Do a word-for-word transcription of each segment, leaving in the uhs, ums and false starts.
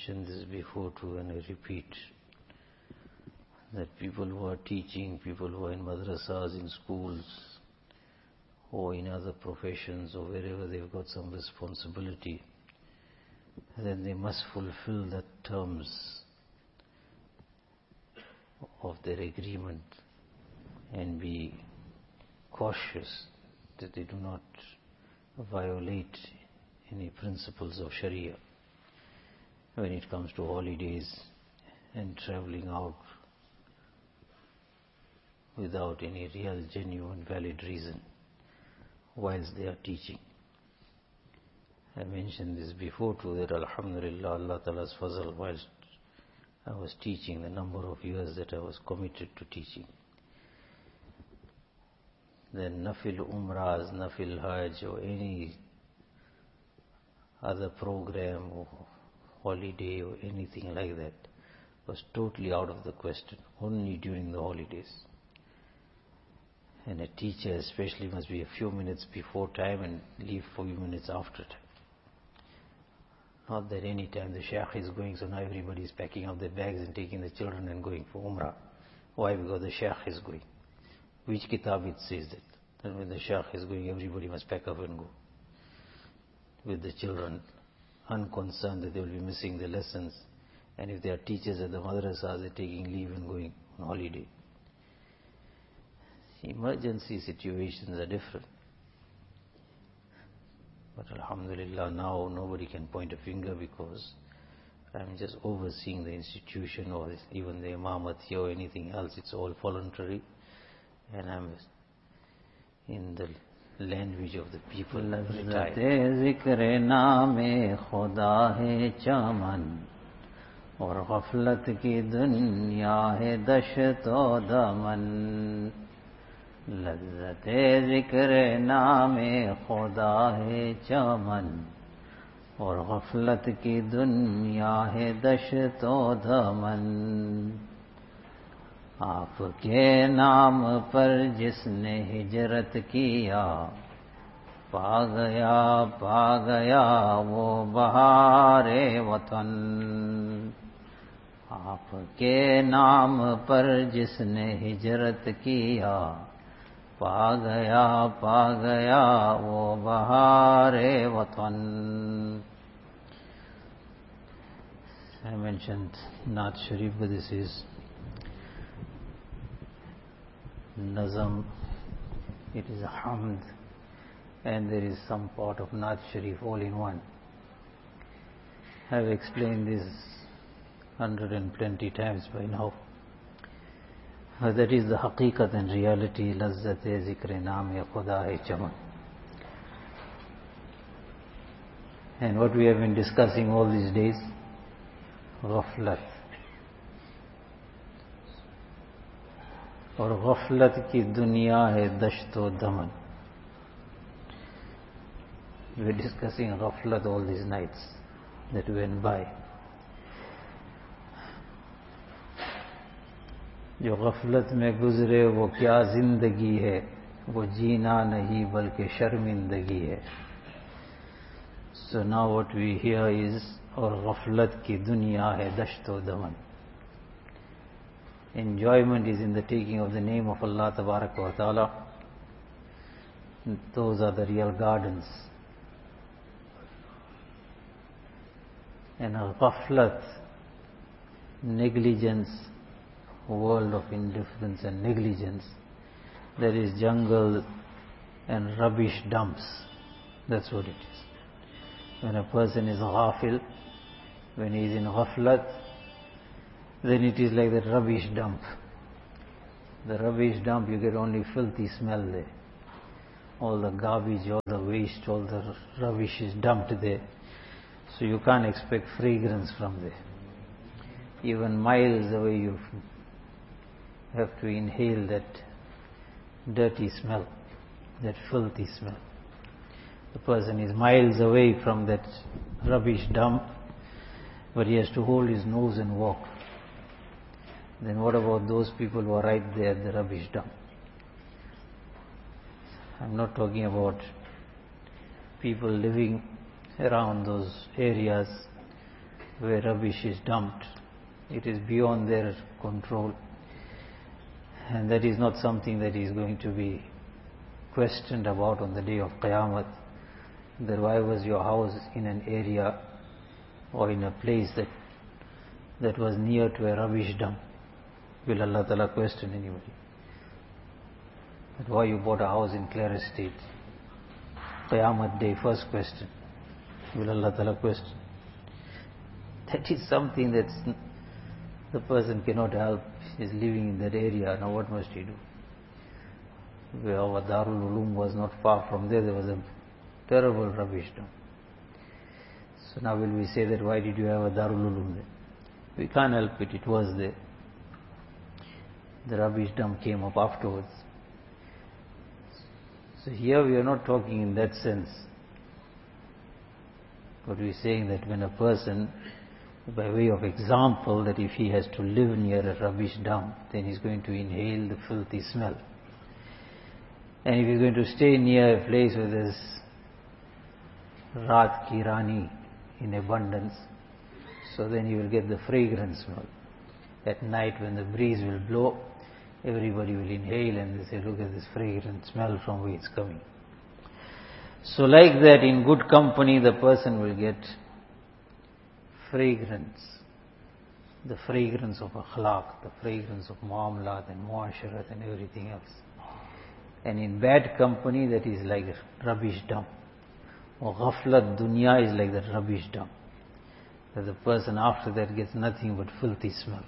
mentioned this before too, and I repeat that people who are teaching, people who are in madrasas, in schools, or in other professions, or wherever they've got some responsibility, then they must fulfill the terms of their agreement and be cautious that they do not violate any principles of Sharia when it comes to holidays and traveling out without any real, genuine, valid reason whilst they are teaching. I mentioned this before too, that Alhamdulillah, Allah Ta'ala's fazal, whilst I was teaching, the number of years that I was committed to teaching, then Nafil Umrahs, Nafil Hajj, or any other program or holiday or anything like that was totally out of the question, only during the holidays. And a teacher especially must be a few minutes before time and leave a few minutes after time. Not that any time the Shaykh is going, so now everybody is packing up their bags and taking the children and going for Umrah. Why? Because the Shaykh is going. Which kitab it says that? That when the Shaykh is going, everybody must pack up and go. With the children, unconcerned that they will be missing the lessons. And if they are teachers at the madrasa, they are taking leave and going on holiday. Emergency situations are different. But Alhamdulillah, now nobody can point a finger because I'm just overseeing the institution, or even the imamat here or anything else. It's all voluntary, and I'm in the language of the people. Zikr naam Khuda hai chaman aur ghaflat ki dunya hai dasht o daman. लज्जत ज़िक्र नाम खुदा है चमन और गफलत की दुनिया है दशत व दमन. आपके नाम पर जिसने हिजरत किया पा गया पा गया वो बहारे वतन. आपके नाम पर जिसने हिजरत किया पा गया पा गया वो बहारे वतन. I mentioned Naat Sharif, but this is Nazam, it is a Hamd, and there is some part of Naat Sharif all in one. I have explained this hundred and twenty times by now. That is the haqiqat and reality. Lazzat zikr naam ya Khuda hai chaman. And what we have been discussing all these days, ghaflat. Aur ghaflat ki dunya hai dasht o daman. We were discussing ghaflat all these nights that went by. जो गफलत में गुजरे वो क्या जिंदगी है, वो जीना नहीं बल्कि शर्मिंदगी है. So now what we hear is, और गफलत की दुनिया है दश्त व दमन. Enjoyment is in the taking of the name of Allah Tabarak wa Ta'ala. Those are the real gardens. And ghaflat, negligence, world of indifference and negligence, there is jungle and rubbish dumps. That's what it is. When a person is ghafil, when he is in ghaflat, then it is like the rubbish dump. The rubbish dump, you get only filthy smell there. All the garbage, all the waste, all the rubbish is dumped there. So you can't expect fragrance from there. Even miles away you have to inhale that dirty smell, that filthy smell. The person is miles away from that rubbish dump, but he has to hold his nose and walk. Then what about those people who are right there at the rubbish dump? I'm not talking about people living around those areas where rubbish is dumped. It is beyond their control. And that is not something that is going to be questioned about on the day of Qiyamah. That why was your house in an area or in a place that that was near to a rubbish dump? Will Allah Ta'ala question anybody? But why you bought a house in Clara State? Qiyamah Day, first question. Will Allah Ta'ala question? That is something that the person cannot help. He is living in that area. Now what must he do? Where our Darul Ulum was not far from there, there was a terrible rubbish dump. So now will we say that why did you have a Darul Ulum there? We can't help it, it was there. The rubbish dump came up afterwards. So here we are not talking in that sense. But we are saying that when a person, by way of example, that if he has to live near a rubbish dump, then he's going to inhale the filthy smell. And if he's going to stay near a place where there's Raat ki Rani in abundance, so then he will get the fragrant smell. At night when the breeze will blow, everybody will inhale and they say, look at this fragrant smell from where it's coming. So like that, in good company the person will get fragrance, the fragrance of akhlaq, the fragrance of muamalat and muasharat and everything else. And in bad company, that is like a rubbish dump. Or ghaflat dunya is like that rubbish dump. That the person after that gets nothing but filthy smell.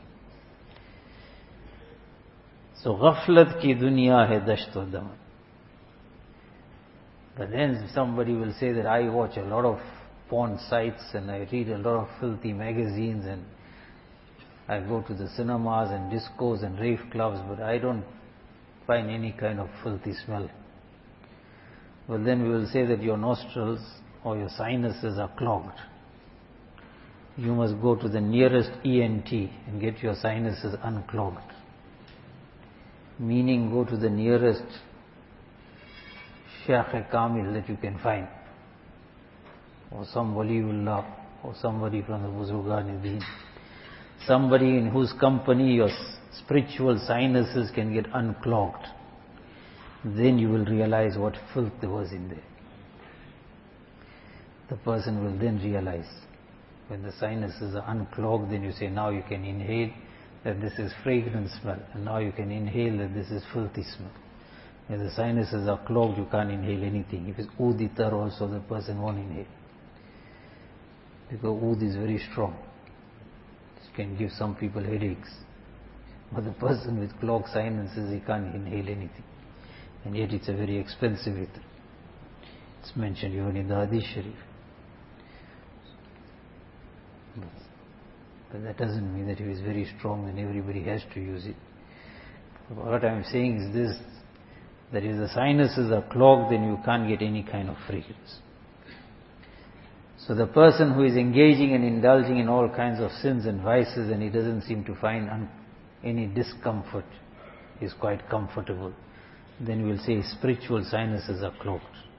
So ghaflat ki dunya hai dasht wa daman. But then somebody will say that I watch a lot of porn sites and I read a lot of filthy magazines and I go to the cinemas and discos and rave clubs, but I don't find any kind of filthy smell. Well, then we will say that your nostrils or your sinuses are clogged. You must go to the nearest E N T and get your sinuses unclogged. Meaning go to the nearest Shaykh Kamil that you can find, or some Waliullah, or somebody from the Buzurgan-e-Deen, somebody in whose company your spiritual sinuses can get unclogged. Then you will realize what filth there was in there. The person will then realize, when the sinuses are unclogged, then you say, now you can inhale that this is fragrant smell, and now you can inhale that this is filthy smell. If the sinuses are clogged, you can't inhale anything. If it's oud itar also, the person won't inhale. Because oud is very strong. It can give some people headaches. But the person with clogged sinuses, he can't inhale anything. And yet it's a very expensive itar. It's mentioned even in the Hadith Sharif. But that doesn't mean that if it's very strong, then everybody has to use it. What I'm saying is this, that if the sinuses are clogged, then you can't get any kind of fragrance. So the person who is engaging and indulging in all kinds of sins and vices and he doesn't seem to find un- any discomfort, is quite comfortable, then we'll say spiritual sinuses are clogged.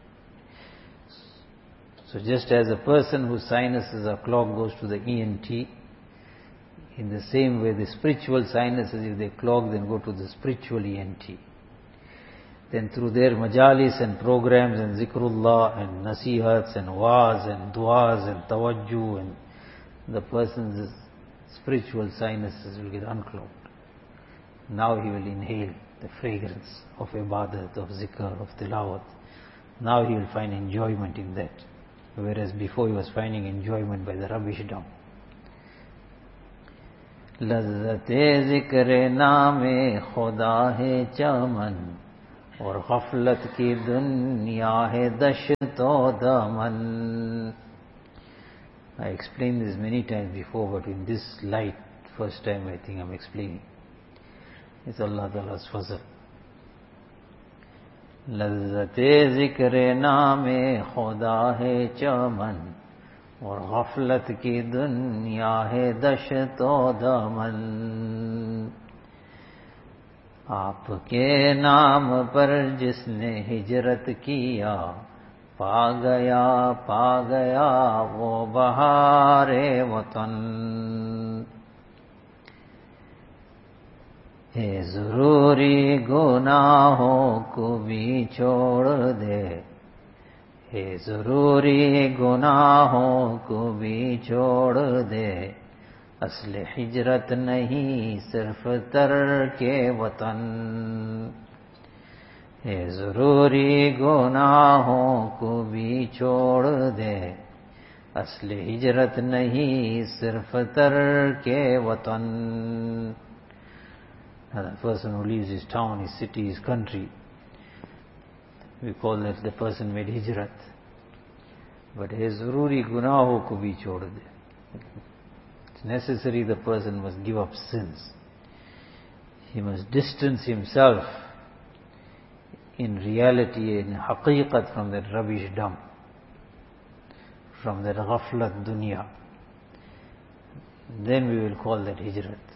So just as a person whose sinuses are clogged goes to the E N T, in the same way the spiritual sinuses, if they clog, then go to the spiritual E N T. Then through their majalis and programs and zikrullah and nasihats and waaz and du'as and tawajjuh, and the person's spiritual sinuses will get unclogged. Now he will inhale the fragrance of ibadat, of zikr, of tilawat. Now he will find enjoyment in that. Whereas before he was finding enjoyment by the rubbish dump. लज़्ज़ते ज़िक्र नामे खुदा है चमन और ग़फ़लत की दुनिया है दश्तो दमन. I explained this many times before, but in this light, first time I think I'm explaining. It's Allah Ta'ala's fazl. लज़्ज़ते ज़िक्र नामे खुदा है चमन और ग़फ़लत की दुनिया है दश्तो दमन. आपके नाम पर जिसने हिजरत किया पा गया पा गया वो बहारे वतन। हे जरूरी गुनाहों को भी छोड़ दे, हे जरूरी गुनाहों को भी छोड़ दे, असले हिजरत नहीं सिर्फ तर्के वतन। हे जरूरी गुनाहों को भी छोड़ दे, असले हिजरत नहीं सिर्फ तर्के वतन। The person who leaves his town, his city, his country, we call that the person made hijrat. But his zaruri gunaho ko bhi chhod de. It's necessary the person must give up sins. He must distance himself in reality, in haqiqat, from that rubbish dump, from that ghaflat dunya. Then we will call that hijrat.